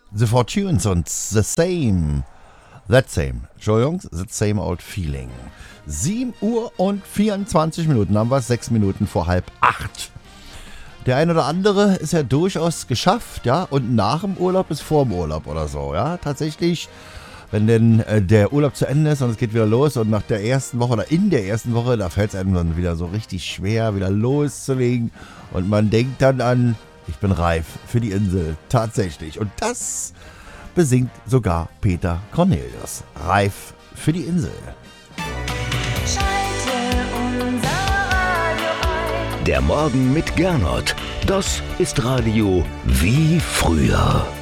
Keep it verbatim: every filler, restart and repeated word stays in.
The Fortunes und The Same. That Same. Entschuldigung, The Same Old Feeling. sieben Uhr und vierundzwanzig Minuten haben wir es, sechs Minuten vor halb acht. Der ein oder andere ist ja durchaus geschafft, ja, und nach dem Urlaub ist vor dem Urlaub oder so, ja. Tatsächlich, wenn denn äh, der Urlaub zu Ende ist und es geht wieder los und nach der ersten Woche oder in der ersten Woche, da fällt es einem dann wieder so richtig schwer, wieder loszulegen und man denkt dann an, ich bin reif für die Insel, tatsächlich. Und das besingt sogar Peter Cornelius. Reif für die Insel. Schalte unser Radio ein. Der Morgen mit Gernot. Das ist Radio wie früher.